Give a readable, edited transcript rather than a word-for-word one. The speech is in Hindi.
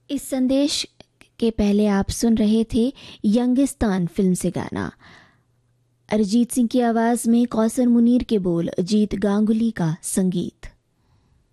इस संदेश के पहले आप सुन रहे थे यंगिस्तान फिल्म से गाना। अरिजीत सिंह की आवाज में कौसर मुनीर के बोल, अजीत गांगुली का संगीत।